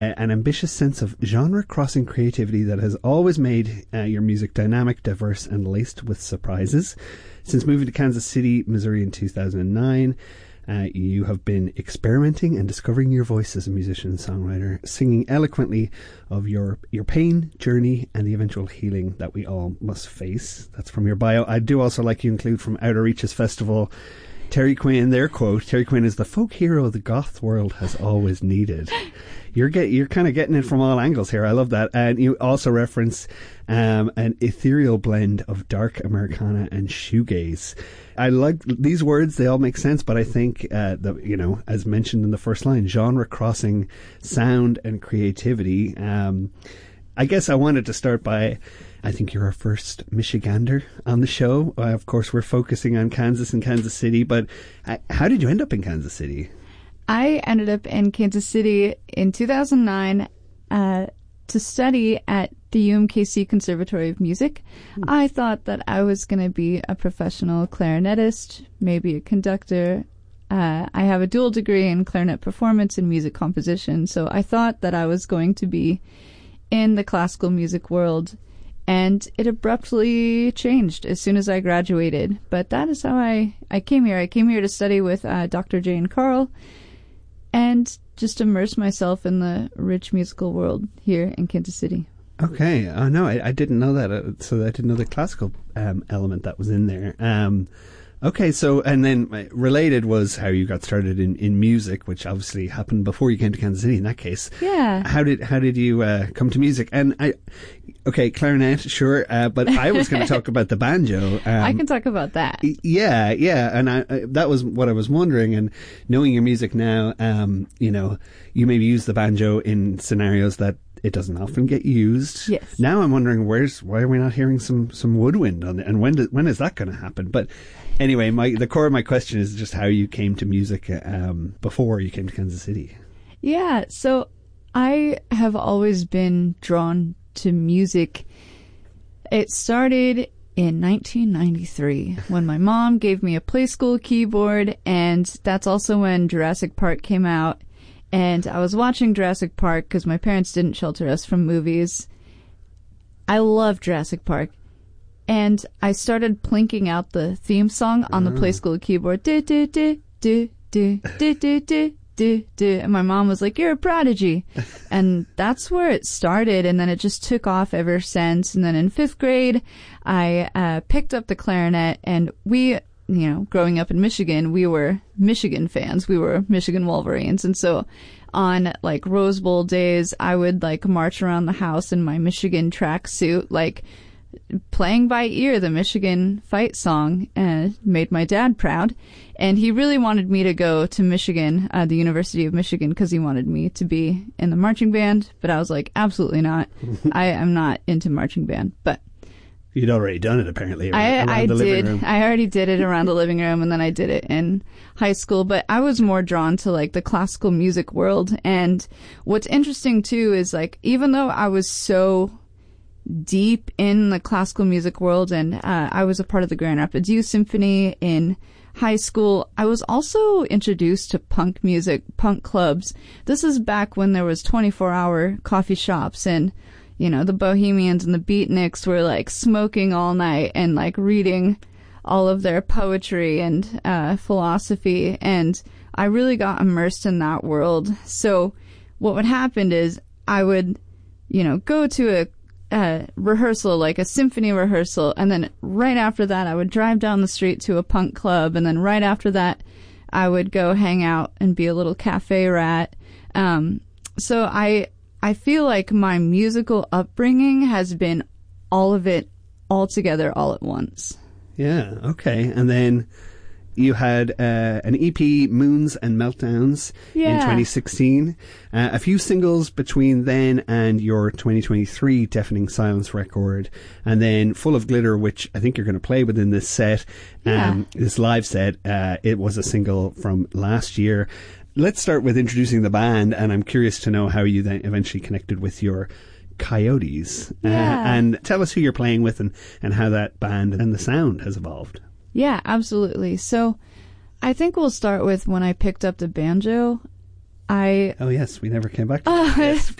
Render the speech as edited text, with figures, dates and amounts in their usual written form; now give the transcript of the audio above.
an ambitious sense of genre-crossing creativity that has always made your music dynamic, diverse, and laced with surprises. Since moving to Kansas City, Missouri in 2009, you have been experimenting and discovering your voice as a musician and songwriter, singing eloquently of your pain, journey, and the eventual healing that we all must face. That's from your bio. I do also like you include from Outer Reaches Festival, Terry Quinn, their quote, Terry Quinn is the folk hero the goth world has always needed. You're kind of getting it from all angles here. I love that. And you also reference an ethereal blend of dark Americana and shoegaze. I like these words. They all make sense, but I think as mentioned in the first line, genre crossing sound and creativity. I guess I wanted to start by, I think you're our first Michigander on the show. Of course, we're focusing on Kansas and Kansas City, but how did you end up in Kansas City? I ended up in Kansas City in 2009 to study at the UMKC Conservatory of Music. I thought that I was going to be a professional clarinetist, maybe a conductor. I have a dual degree in clarinet performance and music composition, so I thought that I was going to be in the classical music world, and it abruptly changed as soon as I graduated. But that is how I came here. I came here to study with Dr. Jane Carl and just immerse myself in the rich musical world here in Kansas City. Okay. No, I didn't know that. So I didn't know the classical element that was in there. Okay, so, and then related was how you got started in music, which obviously happened before you came to Kansas City in that case. Yeah. How did you come to music? And clarinet, sure, but I was going to talk about the banjo. I can talk about that. Yeah, and that was what I was wondering. And knowing your music now, you maybe use the banjo in scenarios that it doesn't often get used. Yes. Now I'm wondering why are we not hearing some woodwind on it, and when is that going to happen? But anyway, the core of my question is just how you came to music before you came to Kansas City. Yeah, so I have always been drawn to music. It started in 1993 when my mom gave me a Play School keyboard, and that's also when Jurassic Park came out. And I was watching Jurassic Park because my parents didn't shelter us from movies. I love Jurassic Park. And I started plinking out the theme song on the Play School keyboard. Do, do, do, do, do, do, do, do, do, do. And my mom was like, "You're a prodigy." And that's where it started. And then it just took off ever since. And then in 5th grade, I picked up the clarinet, and we, growing up in Michigan, we were Michigan fans. We were Michigan Wolverines. And so on Rose Bowl days, I would march around the house in my Michigan tracksuit, playing by ear the Michigan fight song, made my dad proud. And he really wanted me to go to Michigan, the University of Michigan, because he wanted me to be in the marching band. But I was like, absolutely not. I am not into marching band. But you'd already done it, apparently. I did. Living room. I already did it around the living room, and then I did it in high school. But I was more drawn to the classical music world. And what's interesting too is even though I was so deep in the classical music world, and I was a part of the Grand Rapids Youth Symphony in high school, I was also introduced to punk music, punk clubs. This is back when there was 24-hour coffee shops, and the Bohemians and the Beatniks were smoking all night and reading all of their poetry and philosophy, and I really got immersed in that world. So what would happen is I would go to a rehearsal, a symphony rehearsal, and then right after that I would drive down the street to a punk club, and then right after that I would go hang out and be a little cafe rat. So I feel like my musical upbringing has been all of it all together all at once. Yeah, okay. And then you had an EP, Moons and Meltdowns, in 2016. A few singles between then and your 2023 Deafening Silence record. And then Full of Glitter, which I think you're going to play within this set, this live set. It was a single from last year. Let's start with introducing the band, and I'm curious to know how you then eventually connected with your Coyotes. And tell us who you're playing with and how that band and the sound has evolved. Yeah, absolutely. So I think we'll start with when I picked up the banjo. I Oh yes, we never came back to that. Yes,